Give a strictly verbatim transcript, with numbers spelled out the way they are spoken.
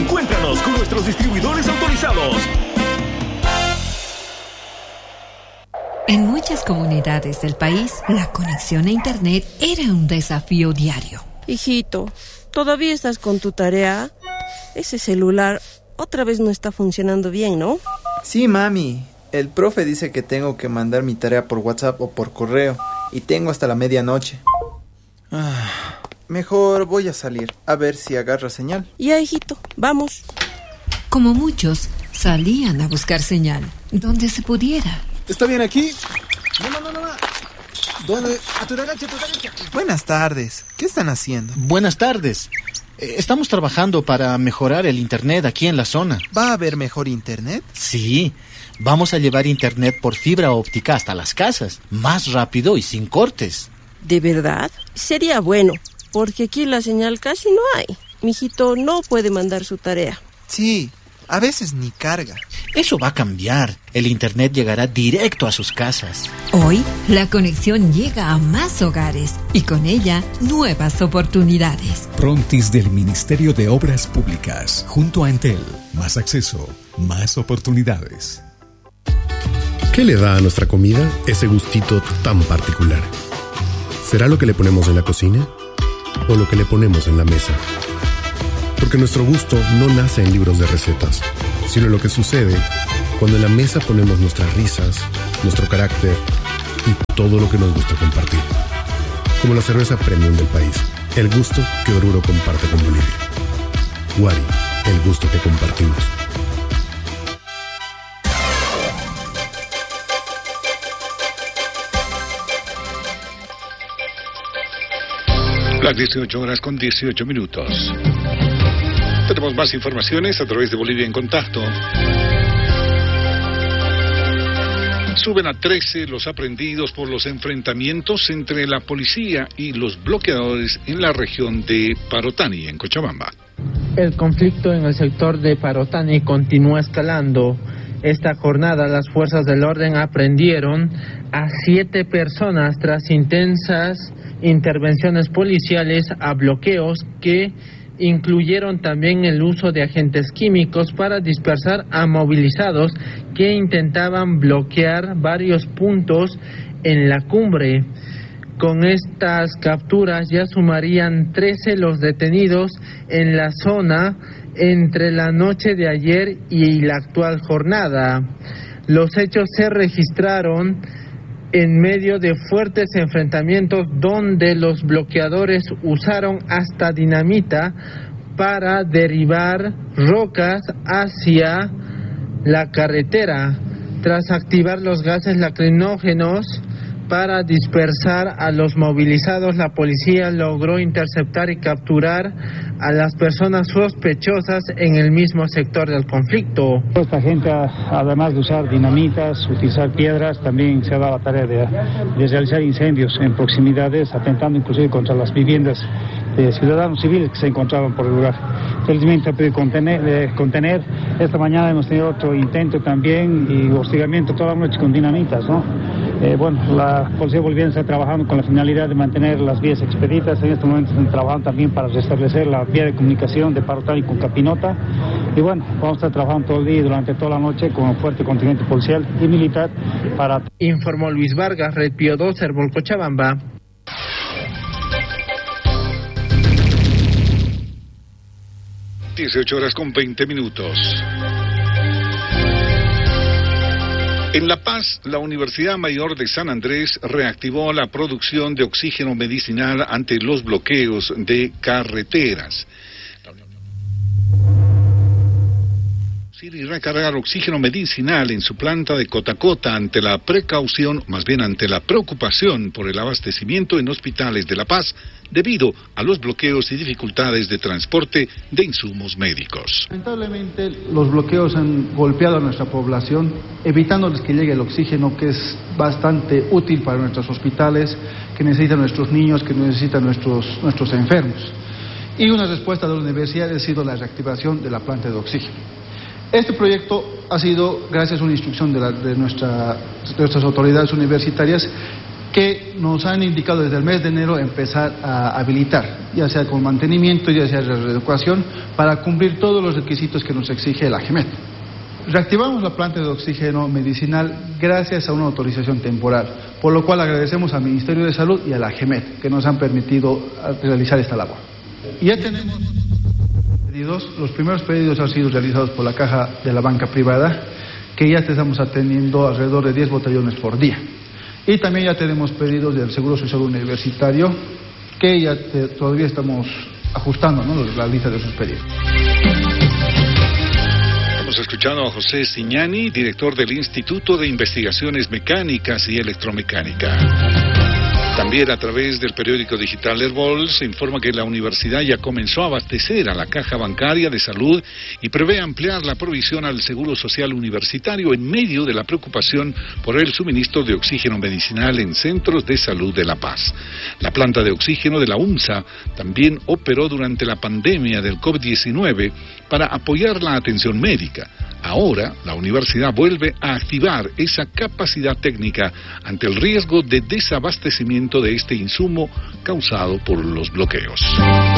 Encuéntranos con nuestros distribuidores autorizados. En muchas comunidades del país, la conexión a Internet era un desafío diario. Hijito, ¿todavía estás con tu tarea? Ese celular otra vez no está funcionando bien, ¿no? Sí, mami. El profe dice que tengo que mandar mi tarea por WhatsApp o por correo. Y tengo hasta la medianoche. Ah, mejor voy a salir, a ver si agarra señal. Ya, hijito, vamos. Como muchos, salían a buscar señal, donde se pudiera. ¿Está bien aquí? No, no, no, no. ¿Dónde? A tu derecha, a tu derecha. Buenas tardes. ¿Qué están haciendo? Buenas tardes. Estamos trabajando para mejorar el internet aquí en la zona. ¿Va a haber mejor internet? Sí. Vamos a llevar internet por fibra óptica hasta las casas, más rápido y sin cortes. ¿De verdad? Sería bueno, porque aquí la señal casi no hay. Mijito no puede mandar su tarea. Sí, a veces ni carga. Eso va a cambiar. El internet llegará directo a sus casas. Hoy, la conexión llega a más hogares y con ella, nuevas oportunidades. Prontis del Ministerio de Obras Públicas, junto a Entel. Más acceso, más oportunidades. ¿Qué le da a nuestra comida ese gustito tan particular? ¿Será lo que le ponemos en la cocina o lo que le ponemos en la mesa? Porque nuestro gusto no nace en libros de recetas, sino lo que sucede cuando en la mesa ponemos nuestras risas, nuestro carácter y todo lo que nos gusta compartir. Como la cerveza premium del país, el gusto que Oruro comparte con Bolivia. Wari, el gusto que compartimos. Las dieciocho horas con dieciocho minutos. Tenemos más informaciones a través de Bolivia en Contacto. Suben a trece los aprehendidos por los enfrentamientos entre la policía y los bloqueadores en la región de Parotani, en Cochabamba. El conflicto en el sector de Parotani continúa escalando. Esta jornada las fuerzas del orden aprendieron a siete personas tras intensas intervenciones policiales a bloqueos que incluyeron también el uso de agentes químicos para dispersar a movilizados que intentaban bloquear varios puntos en la cumbre. Con estas capturas ya sumarían trece los detenidos en la zona entre la noche de ayer y la actual jornada. Los hechos se registraron en medio de fuertes enfrentamientos donde los bloqueadores usaron hasta dinamita para derribar rocas hacia la carretera. Tras activar los gases lacrimógenos para dispersar a los movilizados, la policía logró interceptar y capturar a las personas sospechosas en el mismo sector del conflicto. Esta gente, además de usar dinamitas, utilizar piedras, también se ha dado la tarea de, de realizar incendios en proximidades, atentando inclusive contra las viviendas de ciudadanos civiles que se encontraban por el lugar. Felizmente se puede contener, eh, contener. Esta mañana hemos tenido otro intento también y hostigamiento toda la noche con dinamitas, ¿no? Eh, bueno, la policía boliviana está trabajando con la finalidad de mantener las vías expeditas. En este momento están trabajando también para restablecer la vía de comunicación de Parotani con Capinota. Y bueno, vamos a estar trabajando todo el día y durante toda la noche con un fuerte contingente policial y militar para... Informó Luis Vargas, Red Pío dos, Herbol, Cochabamba. dieciocho horas con veinte minutos. En La Paz, la Universidad Mayor de San Andrés reactivó la producción de oxígeno medicinal ante los bloqueos de carreteras. Y recargar oxígeno medicinal en su planta de Cotacota ante la precaución, más bien ante la preocupación por el abastecimiento en hospitales de La Paz debido a los bloqueos y dificultades de transporte de insumos médicos. Lamentablemente los bloqueos han golpeado a nuestra población, evitándoles que llegue el oxígeno, que es bastante útil para nuestros hospitales, que necesitan nuestros niños, que necesitan nuestros, nuestros enfermos. Y una respuesta de la universidad ha sido la reactivación de la planta de oxígeno. Este proyecto ha sido, gracias a una instrucción de, la, de, nuestra, de nuestras autoridades universitarias, que nos han indicado desde el mes de enero empezar a habilitar, ya sea con mantenimiento, ya sea reeducación, para cumplir todos los requisitos que nos exige el AGEMET. Reactivamos la planta de oxígeno medicinal gracias a una autorización temporal, por lo cual agradecemos al Ministerio de Salud y al AGEMET que nos han permitido realizar esta labor. Y ya tenemos pedidos, los primeros pedidos han sido realizados por la Caja de la Banca Privada, que ya estamos atendiendo alrededor de diez botellones por día. Y también ya tenemos pedidos del Seguro Social Universitario, que ya te, todavía estamos ajustando, ¿no?, la lista de sus pedidos. Hemos escuchado a José Signani, director del Instituto de Investigaciones Mecánicas y Electromecánica. También a través del periódico digital Herbol se informa que la universidad ya comenzó a abastecer a la Caja Bancaria de Salud y prevé ampliar la provisión al Seguro Social Universitario en medio de la preocupación por el suministro de oxígeno medicinal en centros de salud de La Paz. La planta de oxígeno de la UNSA también operó durante la pandemia del COVID diecinueve para apoyar la atención médica. Ahora, la universidad vuelve a activar esa capacidad técnica ante el riesgo de desabastecimiento de este insumo causado por los bloqueos.